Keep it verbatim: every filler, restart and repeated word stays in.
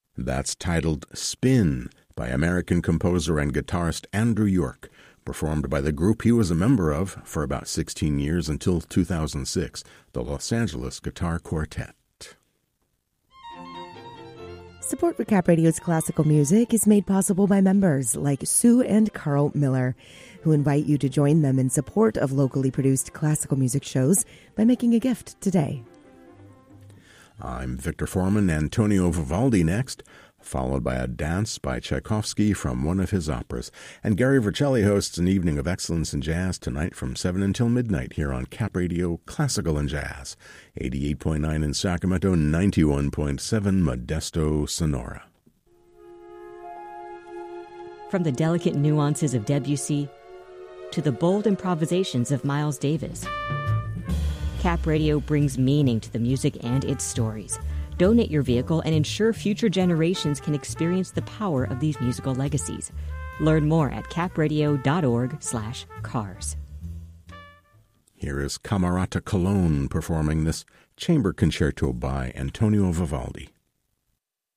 That's titled Spin by American composer and guitarist Andrew York, performed by the group he was a member of for about sixteen years until two thousand six, the Los Angeles Guitar Quartet. Support for Cap Radio's classical music is made possible by members like Sue and Carl Miller, who invite you to join them in support of locally produced classical music shows by making a gift today. I'm Victor Foreman. Antonio Vivaldi next, followed by a dance by Tchaikovsky from one of his operas. And Gary Vercelli hosts an evening of excellence in jazz tonight from seven until midnight here on Cap Radio Classical and Jazz, eighty-eight point nine in Sacramento, ninety-one point seven Modesto, Sonora. From the delicate nuances of Debussy to the bold improvisations of Miles Davis, Cap Radio brings meaning to the music and its stories. Donate your vehicle and ensure future generations can experience the power of these musical legacies. Learn more at capradio.org slash cars. Here is Camerata Cologne performing this chamber concerto by Antonio Vivaldi.